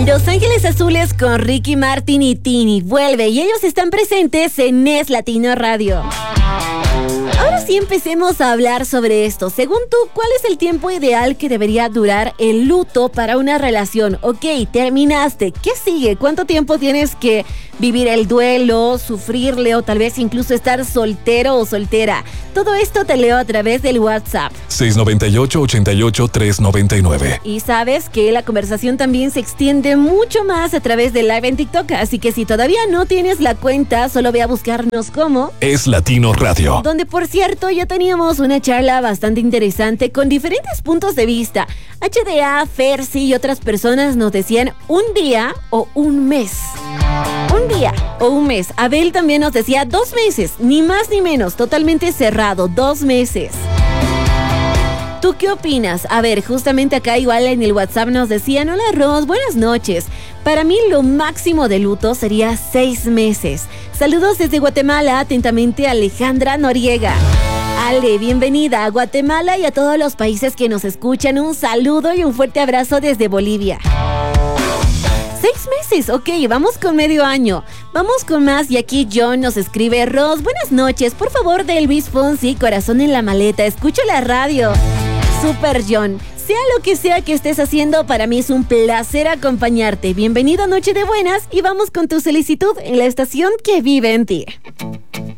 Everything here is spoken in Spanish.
Los Ángeles Azules con Ricky Martin y Tini vuelve y ellos están presentes en Es Latino Radio. Ahora sí empecemos a hablar sobre esto. Según tú, ¿cuál es el tiempo ideal que debería durar el luto para una relación? Ok, terminaste. ¿Qué sigue? ¿Cuánto tiempo tienes que vivir el duelo, sufrirle o tal vez incluso estar soltero o soltera? Todo esto te leo a través del WhatsApp. 698-88-399. Y sabes que la conversación también se extiende mucho más a través de Live en TikTok. Así que si todavía no tienes la cuenta, solo ve a buscarnos como Es Latino Radio. Donde, por cierto, ya teníamos una charla bastante interesante con diferentes puntos de vista. HDA, Fersi y otras personas nos decían un día o un mes. Un día o un mes. Abel también nos decía 2 meses, ni más ni menos, totalmente cerrado, 2 meses. ¿Tú qué opinas? A ver, justamente acá igual en el WhatsApp nos decían: hola Ros, buenas noches. Para mí lo máximo de luto sería 6 meses. Saludos desde Guatemala, atentamente Alejandra Noriega. Ale, bienvenida a Guatemala y a todos los países que nos escuchan. Un saludo y un fuerte abrazo desde Bolivia. 6 meses, ok, vamos con medio año. Vamos con más y aquí John nos escribe: Ros, buenas noches, por favor de Elvis Fonsi, Corazón en la maleta, escucho la radio. Super John, sea lo que sea que estés haciendo, para mí es un placer acompañarte. Bienvenido a Noche de Buenas y vamos con tu solicitud en la estación que vive en ti.